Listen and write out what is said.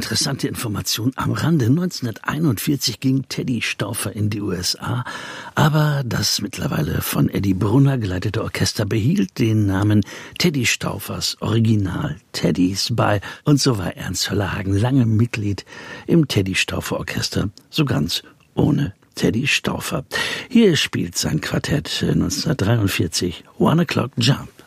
Interessante Information am Rande. 1941 ging Teddy Stauffer in die USA, aber das mittlerweile von Eddie Brunner geleitete Orchester behielt den Namen Teddy Stauffers Original Teddys bei, und so war Ernst Höllerhagen lange Mitglied im Teddy Stauffer Orchester, so ganz ohne Teddy Stauffer. Hier spielt sein Quartett 1943 One O'Clock Jump.